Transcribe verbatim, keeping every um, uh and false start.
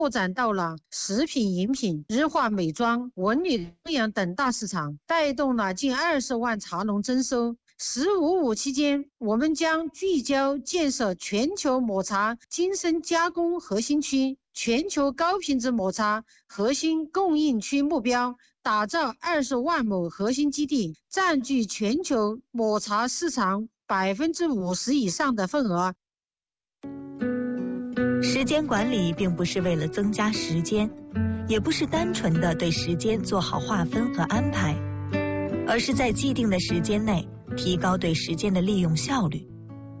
拓展到了食品、饮品、日化美妆、文旅、东洋等大市场，带动了近二十万茶农增收。十五五期间，我们将聚焦建设全球抹茶精深加工核心区、全球高品质抹茶核心供应区目标，打造二十万亩核心基地，占据全球抹茶市场百分之五十以上的份额。 时间管理并不是为了增加时间，也不是单纯的对时间做好划分和安排，而是在既定的时间内提高对时间的利用效率。